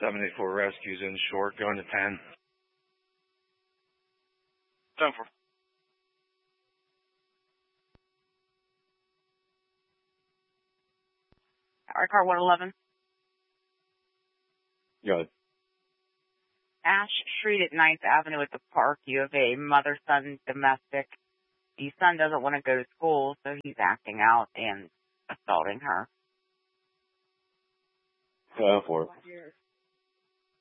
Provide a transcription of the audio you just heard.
74 rescues in short, going to 10. 10-4. All right, car 111. Good. Ash Street at 9th Avenue at the park. You have a mother-son domestic. The son doesn't want to go to school, so he's acting out and assaulting her. 4.